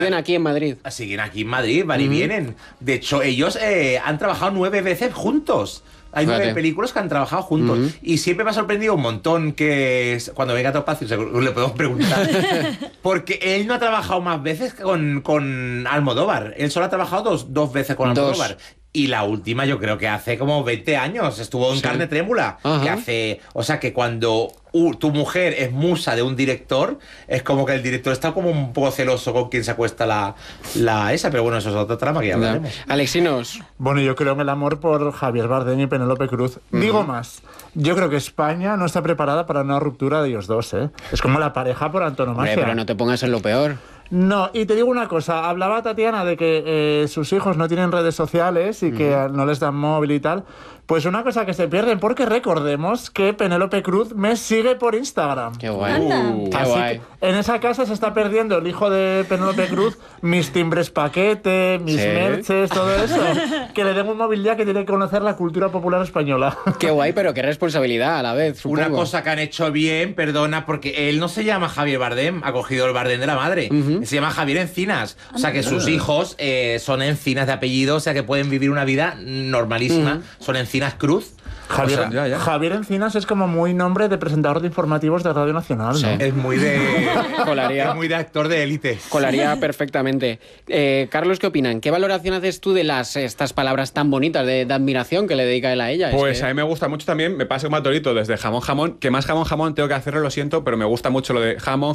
Siguen aquí en Madrid. Siguen aquí en Madrid, van y vienen. De hecho, ellos han trabajado 9 veces juntos. Hay 9 películas que han trabajado juntos. Y siempre me ha sorprendido un montón que cuando venga a Topacio le podemos preguntar. Porque él no ha trabajado más veces con Almodóvar. Él solo ha trabajado dos veces con Almodóvar. Y la última yo creo que hace como 20 años. Estuvo en Carne Trémula. Que hace... O sea que cuando tu mujer es musa de un director, es como que el director está como un poco celoso con quien se acuesta la esa. Pero bueno, eso es otra trama que ya hablaremos. Alexinos. Bueno, yo creo en el amor por Javier Bardem y Penélope Cruz. Digo más. Yo creo que España no está preparada para una ruptura de ellos dos, ¿eh? Es como la pareja por antonomasia. Pero no te pongas en lo peor. No, y te digo una cosa, hablaba Tatiana de que sus hijos no tienen redes sociales y que no les dan móvil y tal. Pues una cosa que se pierden, porque recordemos que Penélope Cruz me sigue por Instagram. Qué guay. Qué guay. En esa casa se está perdiendo el hijo de Penélope Cruz, mis timbres paquete, mis merches, todo eso. Que le den un móvil ya que tiene que conocer la cultura popular española. Qué guay, pero qué responsabilidad a la vez, supongo. Una cosa que han hecho bien, perdona, porque él no se llama Javier Bardem, ha cogido el Bardem de la madre. Se llama Javier Encinas. O sea que sus hijos son Encinas de apellido, o sea que pueden vivir una vida normalísima. Son Encinas Cruz. Javier Encinas es como muy nombre de presentador de informativos de Radio Nacional, ¿no? Es muy de... Colaría. Es muy de actor de élite. Colaría perfectamente. Carlos, ¿qué opinan? ¿Qué valoración haces tú de estas palabras tan bonitas de admiración que le dedica él a ella? Pues a mí me gusta mucho también, me pasa como a Torito, desde jamón, que más jamón tengo que hacerlo, lo siento, pero me gusta mucho lo de jamón.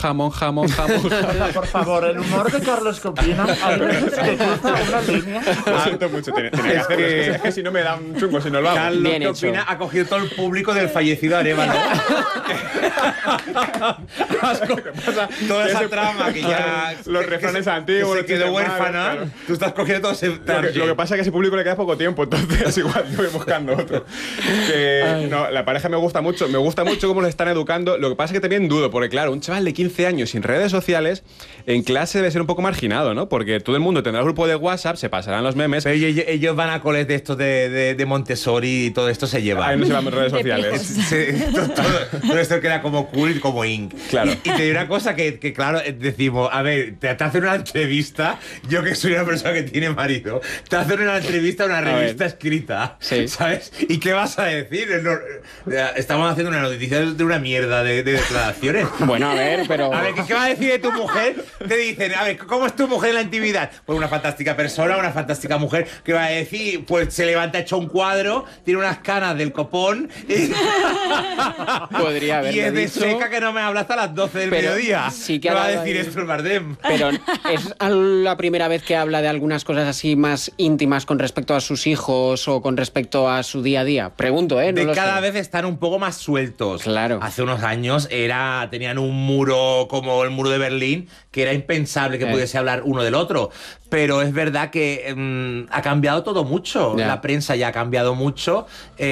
Por favor, el humor de Carlos que opina, a veces que cruza una línea. Lo siento mucho, tenía que hacerlo. Es que si no me da un chungo, si no lo hago. Carlos, ¿qué opina? Ha cogido todo el público del fallecido Arévalo. Toda esa trama que ya... Los refranes antiguos... Que se quedó huérfana. Claro. Tú estás cogiendo todo ese... Lo que pasa es que a ese público le queda poco tiempo, entonces igual yo voy buscando otro. No, la pareja me gusta mucho cómo los están educando. Lo que pasa es que también dudo, porque claro, un chaval de 15 años sin redes sociales, en clase debe ser un poco marginado, ¿no? Porque todo el mundo tendrá el grupo de WhatsApp, se pasarán los memes... Pero ellos van a coles de estos de Montessori y todo esto se lleva. Ahí no se van en redes sociales. Todo esto queda como cool y como ink. Claro. Y te digo una cosa que claro, decimos, a ver, te hacen una entrevista, yo que soy una persona que tiene marido, te hacen una entrevista a una revista escrita, ¿sabes? ¿Y qué vas a decir? Estamos haciendo una noticia de una mierda de declaraciones. Bueno, a ver, pero... A ver, ¿qué va a decir de tu mujer? Te dicen, a ver, ¿cómo es tu mujer en la intimidad? Pues una fantástica persona, una fantástica mujer. ¿Qué va a decir? Pues se levanta hecho un cuadro, tiene unas canas del copón y... Podría haberlo y es de dicho, seca que no me habla hasta las 12 del mediodía. Sí que ¿Qué va a hablaba decir ahí. esto el Bardem? Pero es la primera vez que habla de algunas cosas así más íntimas con respecto a sus hijos o con respecto a su día a día. Pregunto, ¿eh? No Cada vez están un poco más sueltos. Claro. Hace unos años tenían un muro como el muro de Berlín, que era impensable que pudiese hablar uno del otro. Pero es verdad que ha cambiado todo mucho. La prensa ya ha cambiado mucho.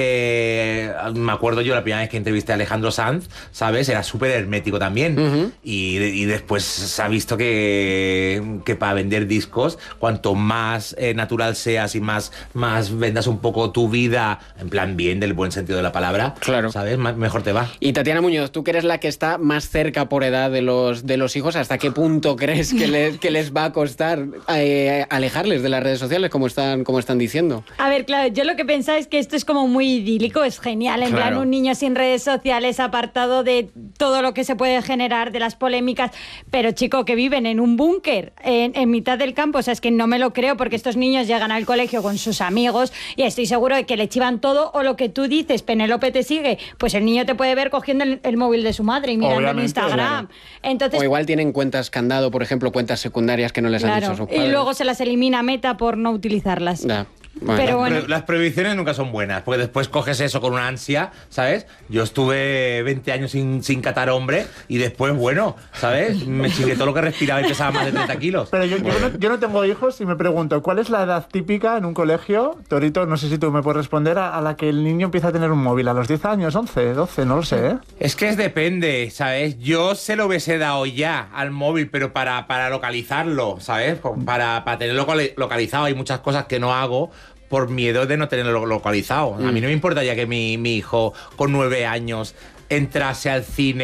Me acuerdo yo la primera vez que entrevisté a Alejandro Sanz, ¿sabes? Era súper hermético también. Y después se ha visto que para vender discos, cuanto más natural seas y más vendas un poco tu vida, en plan bien, del buen sentido de la palabra, claro, ¿sabes? Mejor te va. Y Tatiana Muñoz, tú que eres la que está más cerca por edad de los hijos, ¿hasta qué punto crees que les va a costar alejarles de las redes sociales, como están diciendo? A ver, claro, yo lo que pensaba es que esto es como muy idílico, es genial, en plan un niño sin redes sociales, apartado de todo lo que se puede generar, de las polémicas, pero chico, que viven en un búnker, en mitad del campo, o sea, es que no me lo creo, porque estos niños llegan al colegio con sus amigos y estoy seguro de que le chivan todo, o lo que tú dices, Penélope te sigue, pues el niño te puede ver cogiendo el móvil de su madre y mirando en Instagram. Claro. Entonces, o igual tienen cuentas candado, por ejemplo, cuentas secundarias que no les han dicho a sus padres. Y luego se las elimina Meta por no utilizarlas. Ya. Bueno. Pero bueno. Las prohibiciones nunca son buenas, porque después coges eso con una ansia, ¿sabes? Yo estuve 20 años sin catar hombre y después, bueno, ¿sabes? Me chingué todo lo que respiraba y pesaba más de 30 kilos. Pero yo no tengo hijos y me pregunto, ¿cuál es la edad típica en un colegio? Torito, no sé si tú me puedes responder, a la que el niño empieza a tener un móvil. ¿A los 10 años, 11, 12? No lo sé, ¿eh? Es que depende, ¿sabes? Yo se lo hubiese dado ya al móvil, pero para localizarlo, ¿sabes? Para tenerlo localizado. Hay muchas cosas que no hago por miedo de no tenerlo localizado. A mí no me importaría que mi hijo con 9 años entrase al cine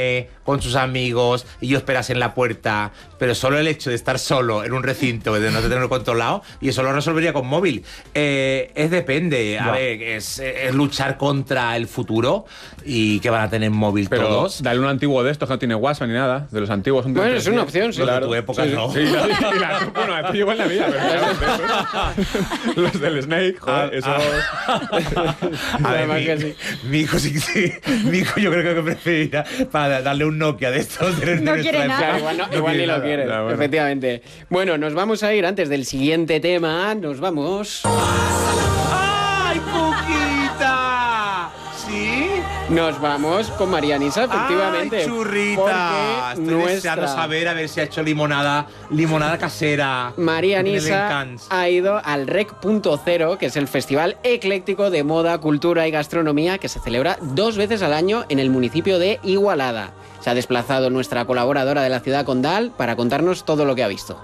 con sus amigos y yo esperas en la puerta, pero solo el hecho de estar solo en un recinto, de no tenerlo controlado, y eso lo resolvería con móvil. Depende, a ver, es luchar contra el futuro y que van a tener móvil pero todos. dale un antiguo de estos que no tiene WhatsApp ni nada, de los antiguos. Bueno, es una opción, sí. Los de tu época no. Sí, bueno, antiguo en la vida, pero los del Snake, joder, esos... A ver, que sí. mi hijo mi hijo yo creo que preferirá para darle un Nokia de estos. No quiere nada. Claro, igual ni lo quiere, bueno. efectivamente. Bueno, nos vamos a ir antes del siguiente tema. Nos vamos... ¡Ay, Cuquita! ¿Sí? Nos vamos con María Nisa, efectivamente. ¡Ay, churrita! Estoy deseando saber a ver si ha hecho limonada casera. María en el Nisa Encants. ha ido al Rec.0, que es el festival ecléctico de moda, cultura y gastronomía que se celebra 2 veces al año en el municipio de Igualada. Se ha desplazado nuestra colaboradora de la ciudad condal para contarnos todo lo que ha visto.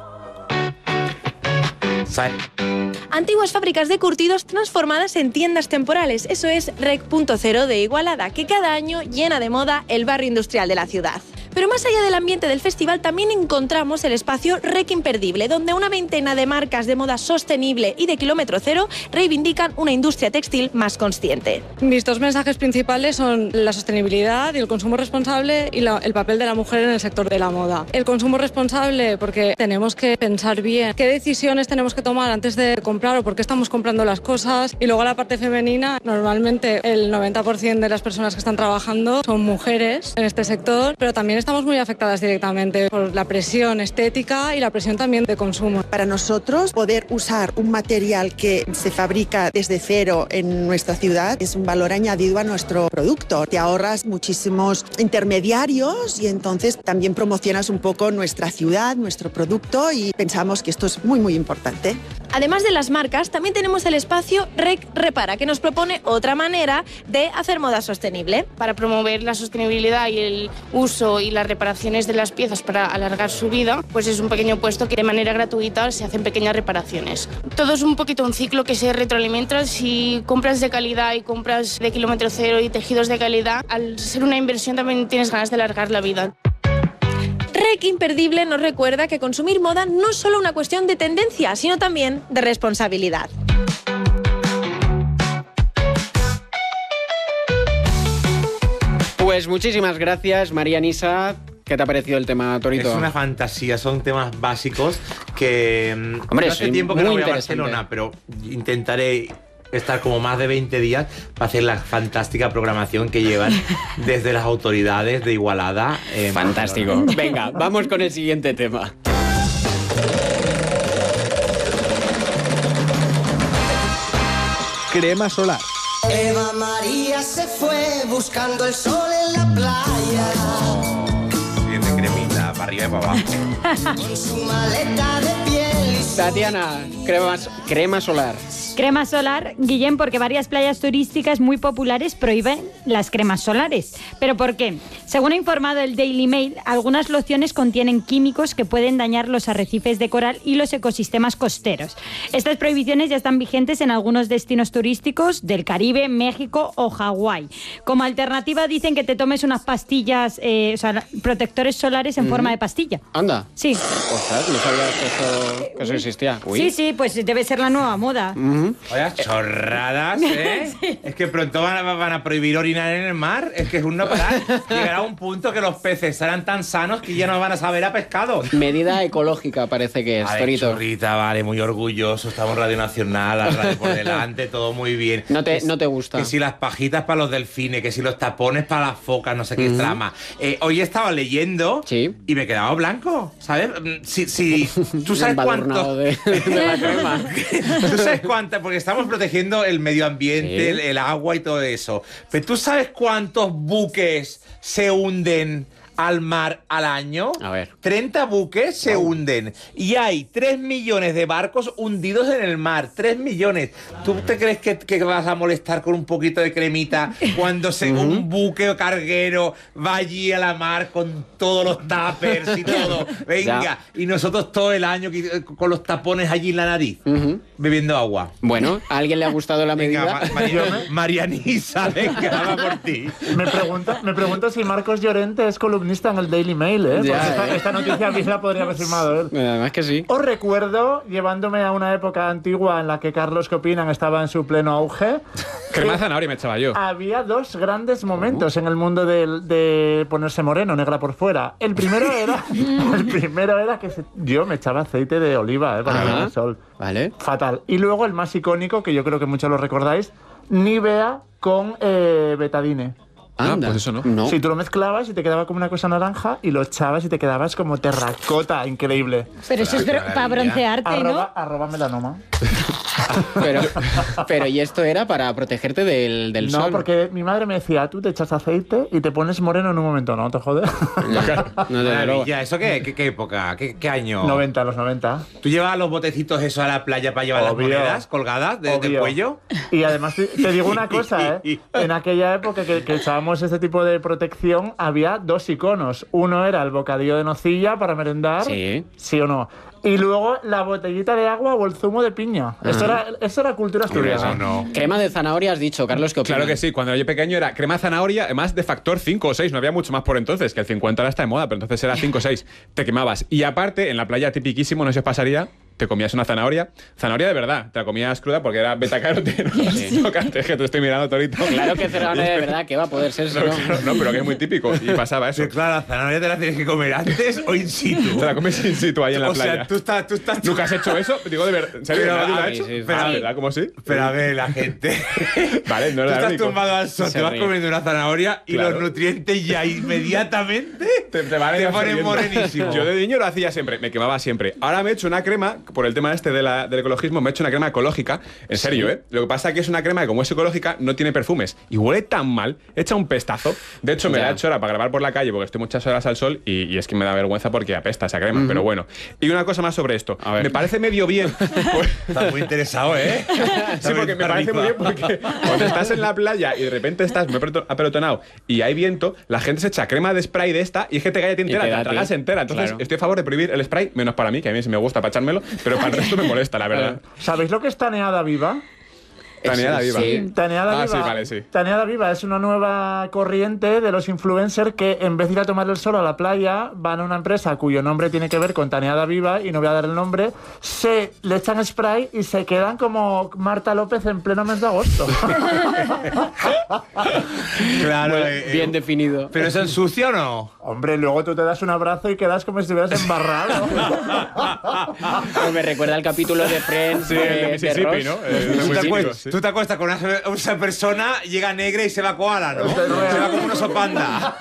Antiguas fábricas de curtidos transformadas en tiendas temporales. Eso es Rec.0 de Igualada, que cada año llena de moda el barrio industrial de la ciudad. Pero más allá del ambiente del festival también encontramos el espacio Rec Imperdible, donde una veintena de marcas de moda sostenible y de kilómetro cero reivindican una industria textil más consciente. Mis 2 mensajes principales son la sostenibilidad y el consumo responsable y el papel de la mujer en el sector de la moda. El consumo responsable porque tenemos que pensar bien qué decisiones tenemos que tomar antes de comprar o por qué estamos comprando las cosas. Y luego la parte femenina, normalmente el 90% de las personas que están trabajando son mujeres en este sector, pero también estamos muy afectadas directamente por la presión estética y la presión también de consumo. Para nosotros, poder usar un material que se fabrica desde cero en nuestra ciudad es un valor añadido a nuestro producto. Te ahorras muchísimos intermediarios y entonces también promocionas un poco nuestra ciudad, nuestro producto, y pensamos que esto es muy, muy importante. Además de las marcas, también tenemos el espacio Rec Repara, que nos propone otra manera de hacer moda sostenible. Para promover la sostenibilidad y el uso y las reparaciones de las piezas para alargar su vida, pues es un pequeño puesto que de manera gratuita se hacen pequeñas reparaciones. Todo es un poquito un ciclo que se retroalimenta. Si compras de calidad y compras de kilómetro cero y tejidos de calidad, al ser una inversión también tienes ganas de alargar la vida. Rec Imperdible nos recuerda que consumir moda no es solo una cuestión de tendencia, sino también de responsabilidad. Pues muchísimas gracias, María Nisa. ¿Qué te ha parecido el tema, Torito? Es una fantasía, son temas básicos que... Hombre, hace tiempo que no voy a Barcelona, pero intentaré estar como más de 20 días para hacer la fantástica programación que llevan desde las autoridades de Igualada. Fantástico. Venga, vamos con el siguiente tema. Crema solar. Eva María se fue buscando el sol en la playa. Bien de cremita, para arriba y para abajo. Con su maleta de piel y su... Tatiana, crema solar. Crema solar, Guillem, porque varias playas turísticas muy populares prohíben las cremas solares. ¿Pero por qué? Según ha informado el Daily Mail, algunas lociones contienen químicos que pueden dañar los arrecifes de coral y los ecosistemas costeros. Estas prohibiciones ya están vigentes en algunos destinos turísticos del Caribe, México o Hawái. Como alternativa dicen que te tomes unas pastillas, protectores solares en forma de pastilla. Anda. Sí. Ostras, no sabía que eso existía. Uy. Sí, pues debe ser la nueva moda. Oye, chorradas, ¿eh? Sí. Es que pronto van a prohibir orinar en el mar. Es que es un no parar. Llegará un punto que los peces serán tan sanos que ya no van a saber a pescado. Medida ecológica parece que es, Torito. Chorrita, vale, muy orgulloso. Estamos en Radio Nacional, la radio por delante, todo muy bien. No te gusta. Que si las pajitas para los delfines, que si los tapones para las focas, no sé qué trama. Hoy estaba leyendo y me he quedado blanco, ¿sabes? Si tú sabes cuánto... de la crema. ¿Tú sabes cuánto? Porque estamos protegiendo el medio ambiente, el agua y todo eso. Pero ¿tú sabes cuántos buques se hunden al mar al año? A ver. 30 buques se hunden y hay 3 millones de barcos hundidos en el mar. 3 millones. ¿Tú te crees que vas a molestar con un poquito de cremita cuando un buque carguero va allí a la mar con todos los tuppers y todo? Venga, y nosotros todo el año con los tapones allí en la nariz, bebiendo agua. Bueno, ¿a alguien le ha gustado la medida? María Nisa, venga, va por ti. Me pregunto si Marcos Llorente es columnista columnista en el Daily Mail, ¿eh? Esta noticia bien la podría haber firmado él. Además que sí. Os recuerdo, llevándome a una época antigua en la que Carlos, ¿qué opinan?, estaba en su pleno auge. Crema de zanahoria me echaba yo. Había dos grandes momentos en el mundo de ponerse moreno, negra por fuera. El primero era que yo me echaba aceite de oliva, para ver el sol. Vale. Fatal. Y luego el más icónico, que yo creo que muchos lo recordáis, Nivea con betadine. Anda. Pues eso no. Si tú lo mezclabas y te quedaba como una cosa naranja y lo echabas y te quedabas como terracota, increíble. Pero eso es para broncearte, ¿no? Arroba melanoma. Pero ¿y esto era para protegerte del sol? No, porque mi madre me decía, tú te echas aceite y te pones moreno en un momento, ¿no? ¿Te jodes? Maravilla. ¿Eso qué época? ¿Qué año? 90, los 90. ¿Tú llevabas los botecitos eso a la playa para llevar las monedas colgadas del cuello? Y además te digo una cosa, ¿eh? En aquella época que echábamos este tipo de protección, había dos iconos. Uno era el bocadillo de nocilla para merendar, sí o no. Y luego la botellita de agua o el zumo de piña. Eso era cultura asturiana. No. Crema de zanahoria has dicho, Carlos, ¿qué opinas? Claro que sí, cuando yo pequeño era crema de zanahoria, además de factor 5 o 6, no había mucho más por entonces, que el 50 ahora está de moda, pero entonces era 5 o 6, te quemabas. Y aparte, en la playa tipiquísimo, no se os pasaría, te comías una zanahoria de verdad, te la comías cruda porque era betacaroteno. No, es que te estoy mirando, Torito. Claro que zanahoria de verdad, que va a poder ser. No, pero que es muy típico y pasaba eso. Sí, claro, la zanahoria te la tienes que comer antes o in situ. Te la comes in situ ahí en la playa. O sea, tú estás... ¿Nunca has hecho eso? Digo, de verdad, ¿en serio? ¿Nadie lo ha hecho? ¿Verdad? ¿Cómo sí? Pero a ver, la gente... Vale, no tú era estás tumbado al sol, te vas comiendo una zanahoria y los nutrientes ya inmediatamente te ponen morenísimo. Yo de niño lo hacía siempre, me quemaba siempre. Ahora me he hecho una crema, por el tema del ecologismo, me he hecho una crema ecológica, en serio, ¿eh? Lo que pasa es que es una crema que, como es ecológica, no tiene perfumes y huele tan mal, echa un pestazo. De hecho, me la he hecho ahora para grabar por la calle porque estoy muchas horas al sol y es que me da vergüenza porque apesta esa crema, pero bueno. Y una cosa más sobre esto, me parece medio bien. Estás muy interesado, ¿eh? Sí, porque me parece muy bien porque cuando estás en la playa y de repente estás muy apelotonado y hay viento, la gente se echa crema de spray de esta y es que te cae a ti entera, te la tragas entera. Entonces, estoy a favor de prohibir el spray, menos para mí, que a mí sí me gusta para echármelo, pero para el resto me molesta, la verdad. ¿Sabéis lo que es taneada viva? Taneada viva. Sí. Taneada viva. Sí, vale, sí. Taneada viva es una nueva corriente de los influencers que en vez de ir a tomar el sol a la playa, van a una empresa cuyo nombre tiene que ver con Taneada viva, y no voy a dar el nombre, le echan spray y se quedan como Marta López en pleno mes de agosto. Claro, bien definido. ¿Pero eso ensucia o no? Hombre, luego tú te das un abrazo y quedas como si estuvieras embarrado. Me recuerda al capítulo de Friends de Mississippi, Ross. Tú te acuestas con esa persona, llega negra y se va koala, ¿no? Se va como un oso panda.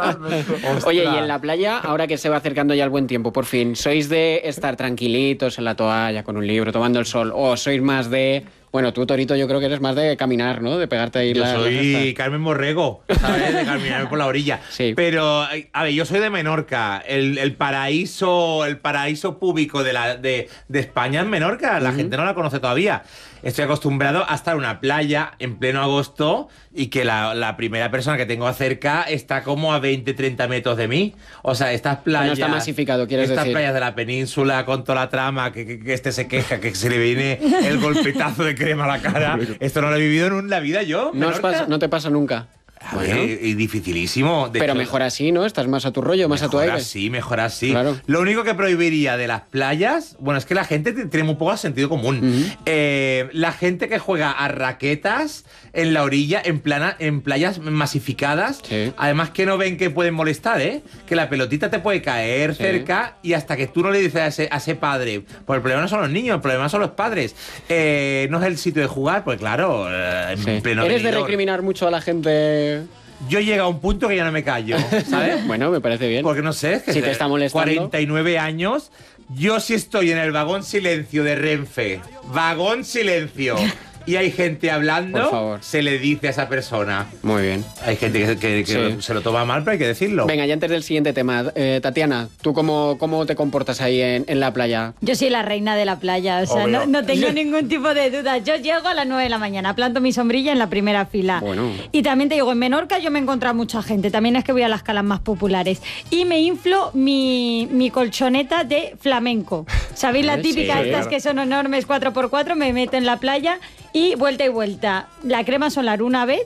Oye, y en la playa, ahora que se va acercando ya el buen tiempo, por fin, ¿sois de estar tranquilitos en la toalla, con un libro, tomando el sol? ¿O sois más de... Bueno, tú, Torito, yo creo que eres más de caminar, ¿no? De pegarte ahí Yo soy Carmen Borrego, ¿sabes? De caminar por la orilla. Sí. Pero, a ver, yo soy de Menorca. El paraíso público de España es Menorca. La gente no la conoce todavía. Estoy acostumbrado a estar en una playa en pleno agosto y que la primera persona que tengo cerca está como a 20-30 metros de mí. O sea, estas playas... No está masificado, quieres decir. Estas playas de la península con toda la trama, que este se queja, que se le viene el golpetazo de crema a la cara. Esto no lo he vivido en la vida yo. No te pasa nunca. A ver, es dificilísimo. Pero hecho, mejor así, ¿no? Estás más a tu rollo, más a tu aire. Mejor así. Claro. Lo único que prohibiría de las playas, bueno, es que la gente tiene muy poco sentido común. La gente que juega a raquetas en la orilla, en playas masificadas, además que no ven que pueden molestar, ¿eh? Que la pelotita te puede caer cerca y hasta que tú no le dices a ese padre, pues el problema no son los niños, el problema son los padres. No es el sitio de jugar, pues claro, en pleno ¿Eres venidor. de recriminar mucho a la gente? Yo llego a un punto que ya no me callo, ¿sabes? Bueno, me parece bien. Porque no sé, es que si te está molestando. 49 años, yo sí estoy en el vagón silencio de Renfe. Vagón silencio. Y hay gente hablando, por favor, se le dice a esa persona. Muy bien. Hay gente que se lo toma mal, pero hay que decirlo. Venga, ya antes del siguiente tema, Tatiana, ¿tú cómo te comportas ahí en la playa? Yo soy la reina de la playa, o sea, no tengo ningún tipo de duda. Yo llego a las 9 de la mañana, planto mi sombrilla en la primera fila. Bueno. Y también te digo, en Menorca yo me he encontrado mucha gente, también es que voy a las calas más populares. Y me inflo mi colchoneta de flamenco. ¿Sabéis la típica? Sí, estas que son enormes 4x4, me meto en la playa y vuelta. La crema solar una vez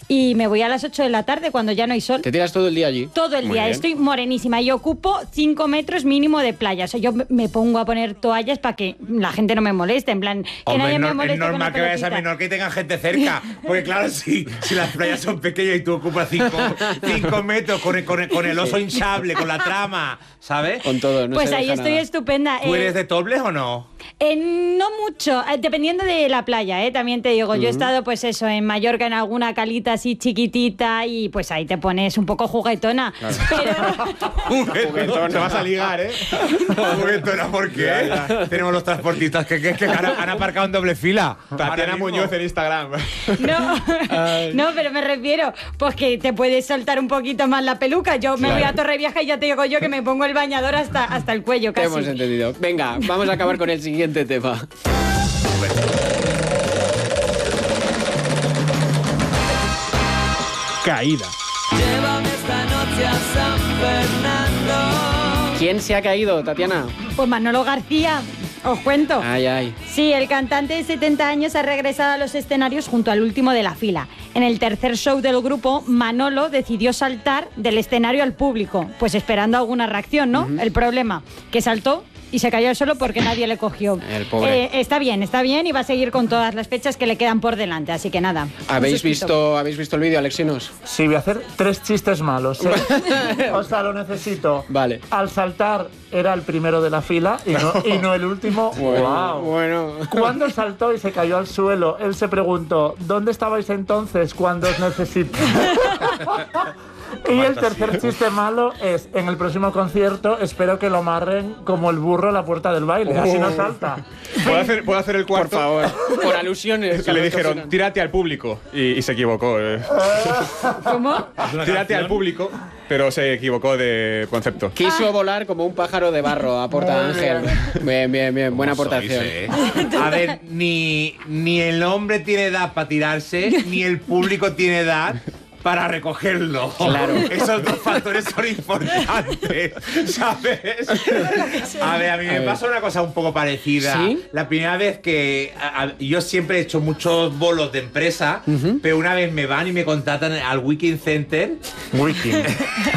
y me voy a las 8 de la tarde cuando ya no hay sol. ¿Te tiras todo el día allí? Todo el Muy día, bien. estoy morenísima y ocupo 5 metros mínimo de playa. O sea, yo me pongo a poner toallas para que la gente no me moleste, en plan, que Hombre, nadie me moleste es con normal la que vayas a pelotita. Menorca y tengan gente cerca. Porque claro, si las playas son pequeñas y tú ocupas 5 metros con el oso hinchable, con la trama, ¿sabes? Con todo, no Pues se ahí deja estoy nada. estupenda. ¿Tú eres de topless o no? No mucho, dependiendo de la playa, también te digo. Yo he estado, pues eso, en Mallorca, en alguna calita así chiquitita y pues ahí te pones un poco juguetona. Juguetona. Te vas a ligar, ¿eh? Juguetona, ¿por qué? Tenemos los transportistas que han aparcado en doble fila. Tatiana Muñoz en Instagram. No, pero me refiero, pues que te puedes soltar un poquito más la peluca. Yo me voy a Torrevieja y ya te digo yo que me pongo el bañador hasta el cuello Te casi. hemos entendido. Venga, vamos a acabar con el siguiente tema. Caída. Llévame esta noche a San Fernando. ¿Quién se ha caído, Tatiana? Pues Manolo García, os cuento. Ay, ay. Sí, el cantante de 70 años ha regresado a los escenarios junto al último de la fila. En el tercer show del grupo, Manolo decidió saltar del escenario al público, pues esperando alguna reacción, ¿no? El problema, que saltó y se cayó solo porque nadie le cogió. El pobre. Está bien y va a seguir con todas las fechas que le quedan por delante, así que nada. ¿Habéis visto el vídeo, Alexinos? Sí, voy a hacer 3 chistes malos, ¿eh? O sea, lo necesito. Vale. Al saltar era el primero de la fila y no el último. Bueno, ¡Wow! bueno. Cuando saltó y se cayó al suelo, él se preguntó, ¿dónde estabais entonces cuando os necesité? Y el tercer chiste malo es, en el próximo concierto espero que lo amarren como el burro a la puerta del baile, así no salta. ¿Puedo hacer el cuarto? Por favor, por alusiones. Que le dijeron, tírate al público. Y se equivocó. ¿Cómo? Tírate al público, pero se equivocó de concepto. Quiso volar como un pájaro de barro a Porta Ángel. Bien. Buena aportación. A ver, ni el hombre tiene edad para tirarse, ni el público tiene edad para recogerlo. Claro. Esos dos factores son importantes, ¿sabes? A ver, a mí me pasa una cosa un poco parecida. ¿Sí? La primera vez que... yo siempre he hecho muchos bolos de empresa, pero una vez me van y me contratan al Weekend Center. Weekend.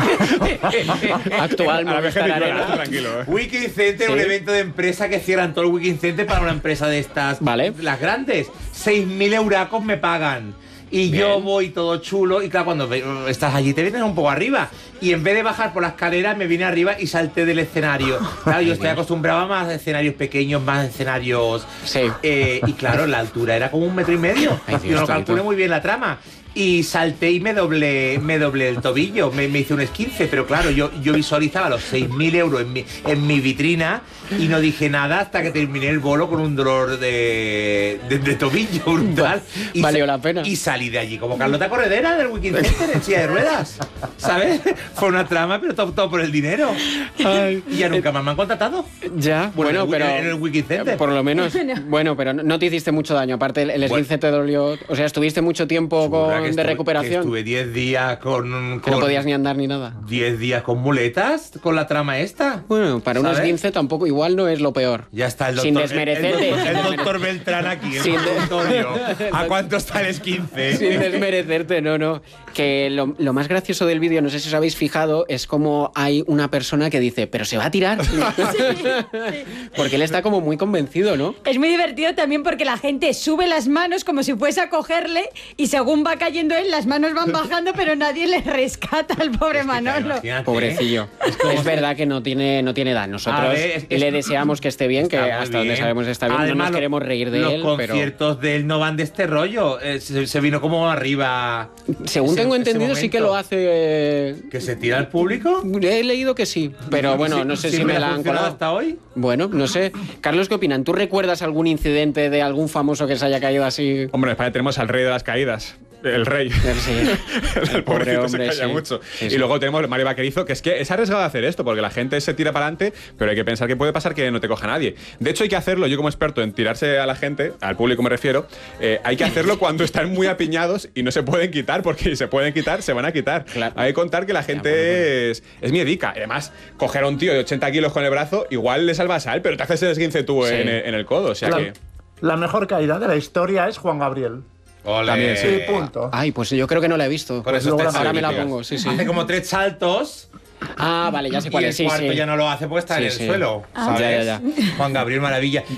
Actual, A la vejez Movistar de Arena. tranquilo. Weekend Center, Sí. un evento de empresa que cierran todo el Weekend Center para una empresa de estas. Vale. Las grandes. 6.000 euracos me pagan. Y Bien. yo voy todo chulo y claro, cuando estás allí te vienes un poco arriba. Y en vez de bajar por la escalera me vine arriba y salté del escenario. Claro, yo estoy acostumbrado a más escenarios pequeños, más escenarios... Sí. Y claro, la altura era como 1,5 metros. Ay, Dios, Yo no tonto. calculé muy bien la trama. Y salté y me doblé el tobillo, me hice un esguince, pero claro, yo visualizaba los 6.000 euros en mi vitrina y no dije nada hasta que terminé el bolo con un dolor de tobillo brutal. Y Valió la pena. Y salí de allí como Carlota Corredera del Weekend Center en silla de ruedas, ¿sabes? Fue una trama, pero todo por el dinero. Y ya nunca más me han contratado. Ya, bueno, pero... en el Weekend Center. Por lo menos. Bueno, pero no te hiciste mucho daño. Aparte, el esguince te dolió... O sea, estuviste mucho tiempo de recuperación. Estuve 10 días con... Que no podías ni andar ni nada. 10 días con muletas, con la trama esta. Bueno, para un ¿sabes? esguince tampoco, igual no es lo peor. Ya está el doctor. Sin desmerecerte. El doctor Beltrán aquí, el Sin de- consultorio. ¿A cuánto está el esguince? Sin desmerecerte, no. Que lo más gracioso del vídeo, no sé si os habéis fijado, es como hay una persona que dice, ¿pero se va a tirar? Porque él está como muy convencido, ¿no? Es muy divertido también porque la gente sube las manos como si fuese a cogerle y según va cayendo él, las manos van bajando, pero nadie le rescata al pobre Manolo. Imagínate. Pobrecillo. Es verdad que no tiene edad. Nosotros A ver, le deseamos que esté bien, que Está muy hasta donde bien. sabemos está bien. Además, no nos queremos reír de los él, pero... conciertos de él no van de este rollo. Se vino como arriba. Según ese- tengo ese entendido, sí que lo momento. hace... ¿Que se tira al público? He leído que sí, pero bueno, no sé si ¿Siempre me ha la han funcionado colado. hasta hoy? Bueno, no sé. Carlos, ¿qué opinan? ¿Tú recuerdas algún incidente de algún famoso que se haya caído así? Hombre, en España tenemos al rey de las caídas. El rey. Sí. El pobre pobrecito hombre, se calla sí. mucho. Sí, y sí. luego tenemos Mario Vaquerizo, que es arriesgado a hacer esto, porque la gente se tira para adelante, pero hay que pensar que puede pasar que no te coja nadie. De hecho, hay que hacerlo, yo como experto en tirarse a la gente, al público me refiero, hay que hacerlo cuando están muy apiñados y no se pueden quitar, porque si se pueden quitar, se van a quitar. Claro. Hay que contar que la gente es miedica. Además, coger a un tío de 80 kilos con el brazo, igual le salvas a él, pero te haces el esguince tú Sí. en el codo. O sea que... La mejor caída de la historia es Juan Gabriel. También, sí. Sí, punto. Ay, pues yo creo que no la he visto. Con esos tres Ahora me la olímpicas. pongo, sí. Hace como 3 saltos. Ah, vale, ya sé Y cuál el es. Sí, cuarto sí. ya no lo hace porque está en el suelo. ¿Sabes? Ya. Juan Gabriel, maravilla.